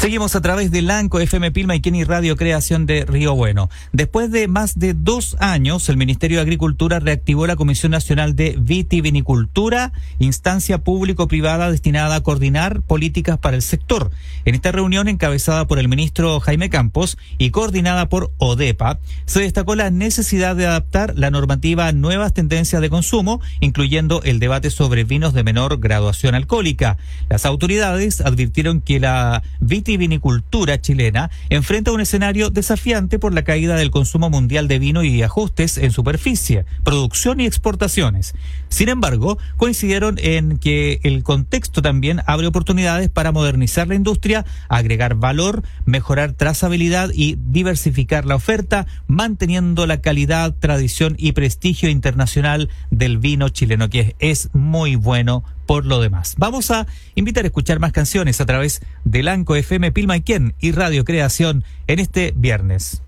Seguimos a través de Lanco, FM Pilmaiquén y Radio Creación de Río Bueno. Después de más de 2 años, el Ministerio de Agricultura reactivó la Comisión Nacional de Vitivinicultura, instancia público-privada destinada a coordinar políticas para el sector. En esta reunión, encabezada por el ministro Jaime Campos y coordinada por ODEPA, se destacó la necesidad de adaptar la normativa a nuevas tendencias de consumo, incluyendo el debate sobre vinos de menor graduación alcohólica. Las autoridades advirtieron que la vitivinicultura chilena enfrenta un escenario desafiante por la caída del consumo mundial de vino y ajustes en superficie, producción y exportaciones. Sin embargo, coincidieron en que el contexto también abre oportunidades para modernizar la industria, agregar valor, mejorar trazabilidad y diversificar la oferta, manteniendo la calidad, tradición y prestigio internacional del vino chileno, que es muy bueno por lo demás. Vamos a invitar a escuchar más canciones a través de Lanco FM Pilmaiquén y Radio Creación en este viernes.